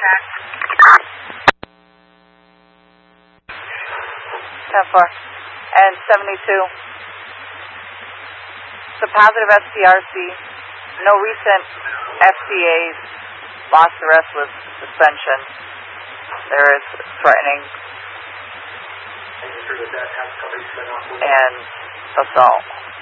10-4. And 72. It's a positive STRC. No recent FCAs. Lost arrest with suspension. There is threatening and assault.